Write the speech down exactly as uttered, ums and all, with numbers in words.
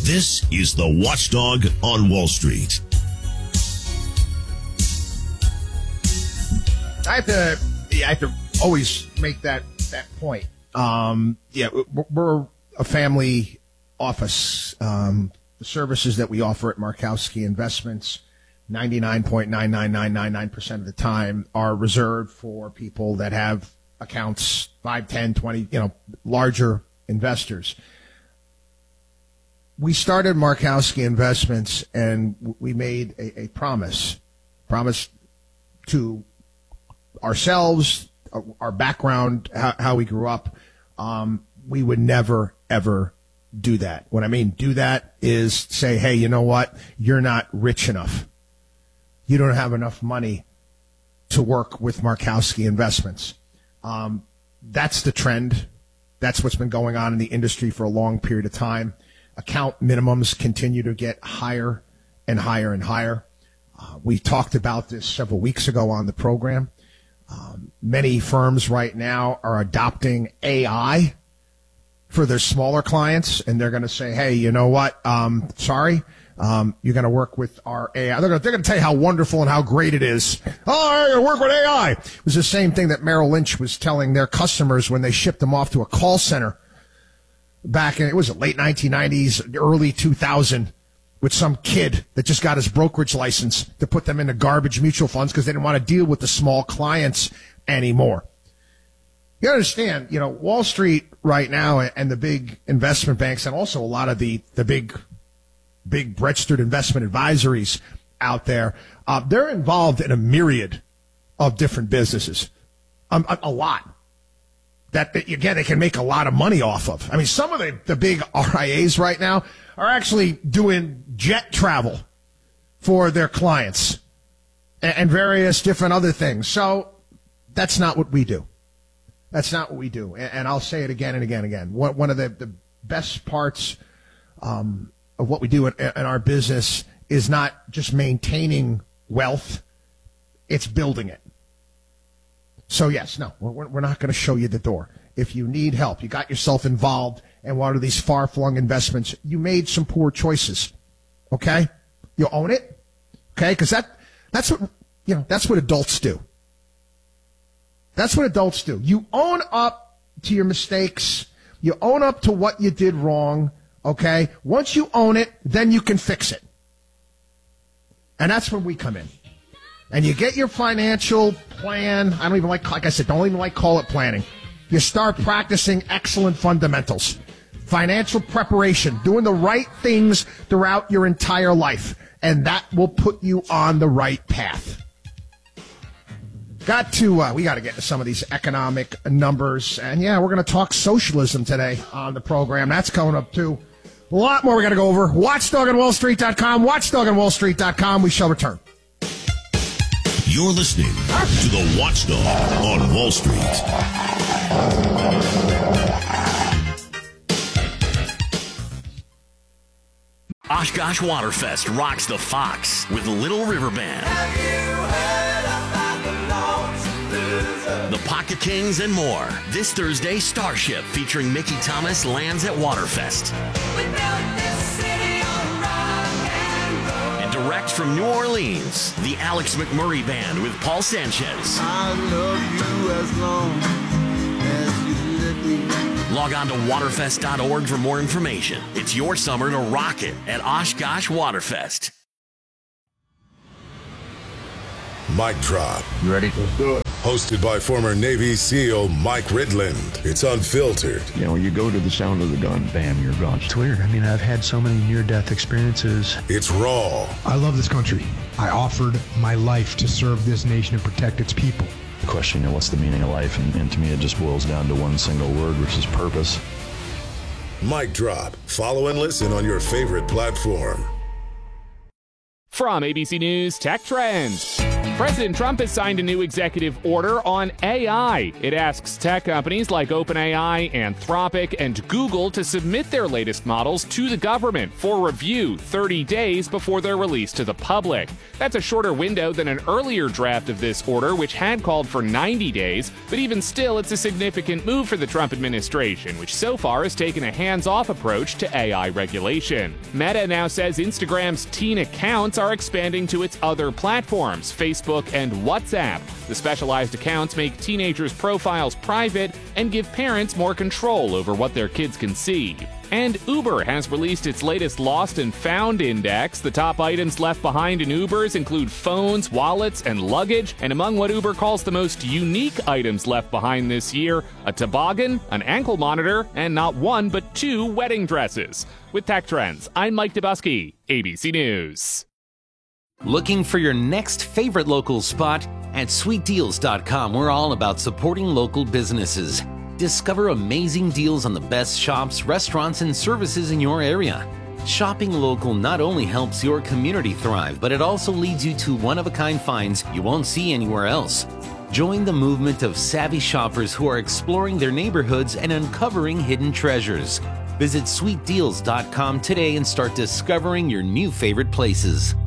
This is the Watchdog on Wall Street. I have to, I have to always make that, that point. Um, yeah, we're a family office. Um, the services that we offer at Markowski Investments, ninety-nine point nine nine nine nine nine percent of the time, are reserved for people that have accounts, five, ten, twenty, you know, larger investors. We started Markowski Investments, and we made a, a promise, promise to ourselves, our background, how, how we grew up. Um, we would never, ever do that. What I mean, do that is say, hey, you know what? You're not rich enough. You don't have enough money to work with Markowski Investments. Um, that's the trend. That's what's been going on in the industry for a long period of time. Account minimums continue to get higher and higher and higher. Uh, we talked about this several weeks ago on the program. Um, many firms right now are adopting A I for their smaller clients, and they're going to say, hey, you know what? Um, sorry, um, you're going to work with our A I. They're going to tell you how wonderful and how great it is. Oh, I'm going to work with A I. It was the same thing that Merrill Lynch was telling their customers when they shipped them off to a call center back in, it was the late nineteen nineties, early two thousand, with some kid that just got his brokerage license to put them into garbage mutual funds because they didn't want to deal with the small clients anymore. You understand, you know, Wall Street right now and the big investment banks and also a lot of the, the big, big registered investment advisories out there, uh, they're involved in a myriad of different businesses, um, a, a lot. That, again, they can make a lot of money off of. I mean, some of the, the big R I As right now are actually doing jet travel for their clients and, and various different other things. So that's not what we do. That's not what we do. And, and I'll say it again and again and again. One, one of the, the best parts um, of what we do in, in our business is not just maintaining wealth, it's building it. So, yes, no, we're, we're not going to show you the door. If you need help, you got yourself involved in one of these far-flung investments, you made some poor choices, okay? You own it, okay? Because that, that's what, you know, that's what adults do. That's what adults do. You own up to your mistakes. You own up to what you did wrong, okay? Once you own it, then you can fix it. And that's when we come in. And you get your financial plan. I don't even like, like I said, don't even like call it planning. You start practicing excellent fundamentals, financial preparation, doing the right things throughout your entire life. And that will put you on the right path. Got to, uh, we got to get to some of these economic numbers. And yeah, we're going to talk socialism today on the program. That's coming up too. A lot more we got to go over. watchdog on wall street dot com, watchdog on wall street dot com. We shall return. You're listening to the Watchdog on Wall Street. Oshkosh Waterfest rocks the Fox with Little River Band. Have you heard about the, the Pocket Kings and more. This Thursday, Starship featuring Mickey Thomas lands at Waterfest. We built this city on rock and roll. And direct from New Orleans, the Alex McMurray Band with Paul Sanchez. I love you as long as you let me. Log on to waterfest dot org for more information. It's your summer to rock it at Oshkosh Waterfest. Mic Drop. You ready? Let's do it. Hosted by former Navy SEAL Mike Ridland. It's unfiltered. You know, you go to the sound of the gun, bam, you're gone. It's weird. I mean, I've had so many near-death experiences. It's raw. I love this country. I offered my life to serve this nation and protect its people. The question, you know, what's the meaning of life? And, and to me, it just boils down to one single word, which is purpose. Mic Drop. Follow and listen on your favorite platform. From A B C News Tech Trends. President Trump has signed a new executive order on A I. It asks tech companies like OpenAI, Anthropic, and Google to submit their latest models to the government for review thirty days before they're released to the public. That's a shorter window than an earlier draft of this order, which had called for ninety days, but even still, it's a significant move for the Trump administration, which so far has taken a hands-off approach to A I regulation. Meta now says Instagram's teen accounts are expanding to its other platforms, Facebook and WhatsApp. The specialized accounts make teenagers' profiles private and give parents more control over what their kids can see. And Uber has released its latest Lost and Found Index. The top items left behind in Ubers include phones, wallets, and luggage. And among what Uber calls the most unique items left behind this year, a toboggan, an ankle monitor, and not one but two wedding dresses. With Tech Trends, I'm Mike Dubusky, A B C News. Looking for your next favorite local spot? At sweet deals dot com, we're all about supporting local businesses. Discover amazing deals on the best shops, restaurants, and services in your area. Shopping local not only helps your community thrive, but it also leads you to one-of-a-kind finds you won't see anywhere else. Join the movement of savvy shoppers who are exploring their neighborhoods and uncovering hidden treasures. Visit sweet deals dot com today and start discovering your new favorite places.